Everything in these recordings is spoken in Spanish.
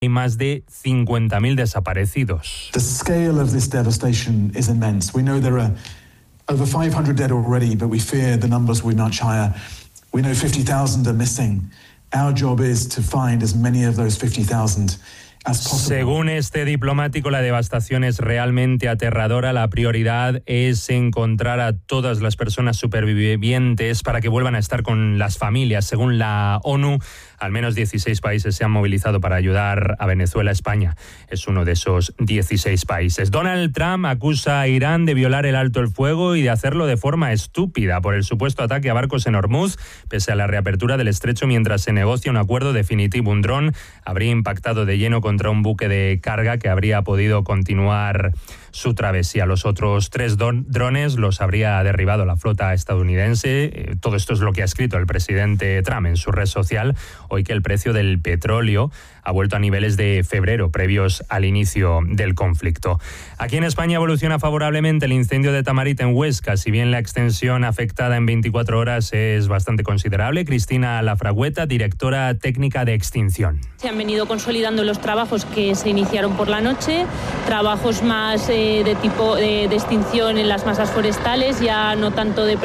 Hay más de 50.000 desaparecidos. The scale of this devastation is immense. We know there are over 500 dead already, but we fear the numbers will be much higher. We know 50,000 are missing. Our job is to find as many of those 50,000 as possible. Según este diplomático, la devastación es realmente aterradora. La prioridad es encontrar a todas las personas supervivientes para que vuelvan a estar con las familias. Según la ONU, al menos 16 países se han movilizado para ayudar a Venezuela. España es uno de esos 16 países. Donald Trump acusa a Irán de violar el alto el fuego y de hacerlo de forma estúpida por el supuesto ataque a barcos en Hormuz, pese a la reapertura del estrecho mientras se negocia un acuerdo definitivo. Un dron habría impactado de lleno contra un buque de carga que habría podido continuar su travesía. Los otros 3 drones los habría derribado la flota estadounidense. Todo esto es lo que ha escrito el presidente Trump en su red social, hoy que el precio del petróleo ha vuelto a niveles de febrero, previos al inicio del conflicto. Aquí en España evoluciona favorablemente el incendio de Tamarit en Huesca, si bien la extensión afectada en 24 horas es bastante considerable. Cristina Lafragüeta, directora técnica de extinción. Se han venido consolidando los trabajos que se iniciaron por la noche, trabajos más de tipo de extinción en las masas forestales, ya no tanto de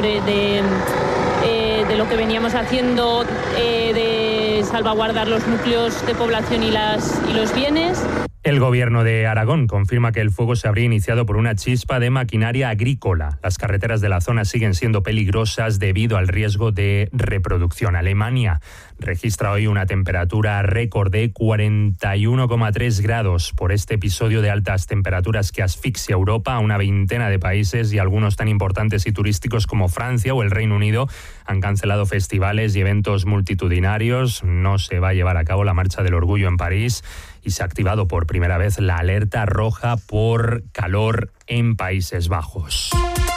lo que veníamos haciendo de salvaguardar los núcleos de población y los bienes. El gobierno de Aragón confirma que el fuego se habría iniciado por una chispa de maquinaria agrícola. Las carreteras de la zona siguen siendo peligrosas debido al riesgo de reproducción. Alemania registra hoy una temperatura récord de 41,3 grados por este episodio de altas temperaturas que asfixia a Europa. A una veintena de países y algunos tan importantes y turísticos como Francia o el Reino Unido han cancelado festivales y eventos multitudinarios. No se va a llevar a cabo la Marcha del Orgullo en París y se ha activado por primera vez la alerta roja por calor en Países Bajos.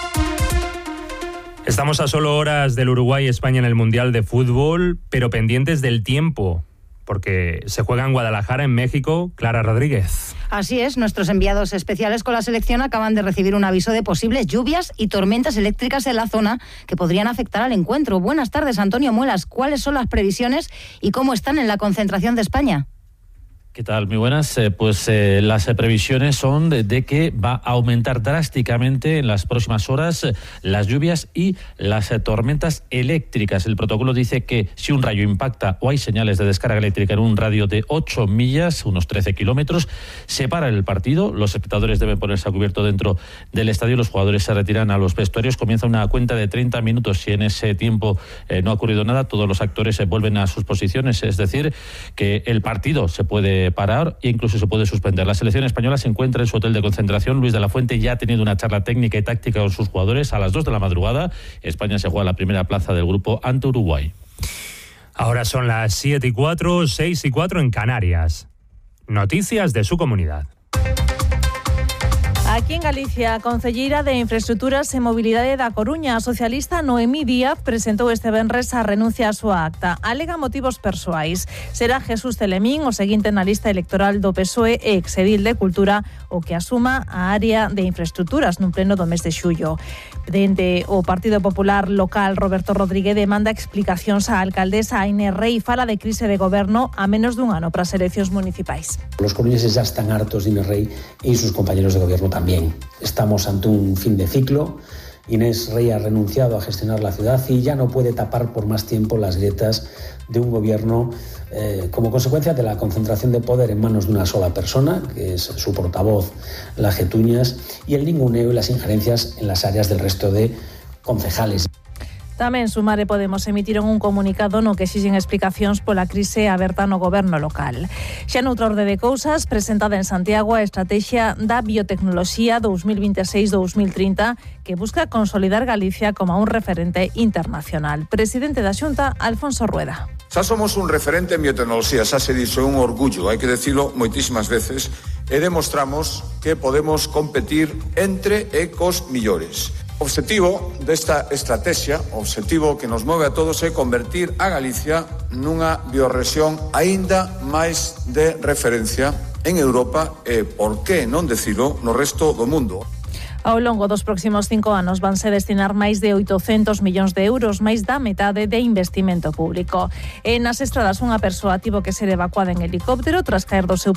Estamos a solo horas del Uruguay y España en el Mundial de Fútbol, pero pendientes del tiempo, porque se juega en Guadalajara, en México. Clara Rodríguez. Así es, nuestros enviados especiales con la selección acaban de recibir un aviso de posibles lluvias y tormentas eléctricas en la zona que podrían afectar al encuentro. Buenas tardes, Antonio Muelas. ¿Cuáles son las previsiones y cómo están en la concentración de España? ¿Qué tal? Muy buenas. Las previsiones son de que va a aumentar drásticamente en las próximas horas las lluvias y las tormentas eléctricas. El protocolo dice que si un rayo impacta o hay señales de descarga eléctrica en un radio de 8 millas, unos 13 kilómetros, se para el partido. Los espectadores deben ponerse a cubierto dentro del estadio. Los jugadores se retiran a los vestuarios. Comienza una cuenta de 30 minutos. Si en ese tiempo no ha ocurrido nada, todos los actores se vuelven a sus posiciones. Es decir, que el partido se puede parar e incluso se puede suspender. La selección española se encuentra en su hotel de concentración. Luis de la Fuente ya ha tenido una charla técnica y táctica con sus jugadores. A las 2 de la madrugada, España se juega la primera plaza del grupo ante Uruguay. Ahora son las 7:04, 6:04 en Canarias. Noticias de su comunidad. Aquí en Galicia, a Concelleira de Infraestructuras e Mobilidade da Coruña, a socialista Noemí Díaz presentou este venres a renuncia á súa acta. Alega motivos persoais. Será Jesús Celemín o seguinte na lista electoral do PSOE e exedil de Cultura o que asuma a área de infraestructuras nun pleno do mes de xullo. Dende o Partido Popular local, Roberto Rodríguez demanda explicacións á alcaldesa Aine Rei, fala de crise de goberno a menos dun ano para as eleccións municipais. Los coruñeses ya están hartos de Inés Rei y sus compañeros de gobierno también. Estamos ante un fin de ciclo. Inés Rei ha renunciado a gestionar la ciudad y ya no puede tapar por más tiempo las grietas de un gobierno como consecuencia de la concentración de poder en manos de una sola persona, que es su portavoz, la Getuñas, y el ninguneo y las injerencias en las áreas del resto de concejales. Tamén Sumar e Podemos emitiron un comunicado no que exigen explicacións pola crise aberta no goberno local. Xa noutra orde de cousas, presentada en Santiago a Estrategia da Biotecnoloxía 2026-2030 que busca consolidar Galicia como un referente internacional. Presidente da Xunta, Alfonso Rueda. Xa somos un referente en biotecnoloxía, xa se dixo, un orgullo, hai que decirlo moitísimas veces, e demostramos que podemos competir entre ecos millores. O obxectivo desta estrategia, o obxectivo que nos move a todos é convertir a Galicia nunha biorrexión aínda máis de referencia en Europa e, por que non dicilo, no resto do mundo. Ao longo dos próximos 5 anos vanse destinar máis de 800 millóns de euros, máis da metade de investimento público. E nas estradas unha persoa tivo que ser evacuada en helicóptero tras caer do seu